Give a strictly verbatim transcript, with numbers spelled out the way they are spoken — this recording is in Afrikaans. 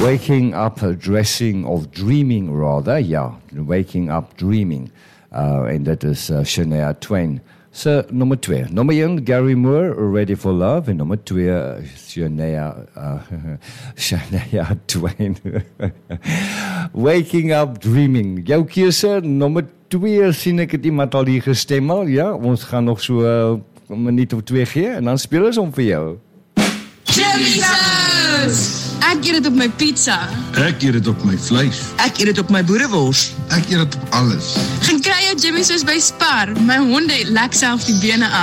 Waking up, uh, dressing, of dreaming rather, ja, waking up dreaming. Uh, en dit is uh, Shania Twain. So, nummer twee. Nummer één, Gary Moore, Ready for Love. En nummer twee, Shania, uh, Shania Twain. Waking up dreaming. Jou keuse, nummer twee, sien ek het iemand al hier gestem al, ja? Ons gaan nog so uh, een minuut of twee gee, en dan speel ons om vir jou. Chili sauce! Ek eet dit op my pizza. Ek eet dit op my vleis. Ek eet dit op my boerewors. Ek eet dit op alles. Gaan kry jou Jimmy sauce by Spar. My honde lek self die bene af.